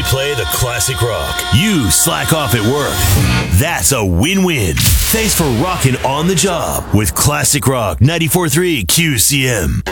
They play the classic rock. You slack off at work. That's a win-win. Thanks for rocking on the job with Classic Rock 94.3 QCM.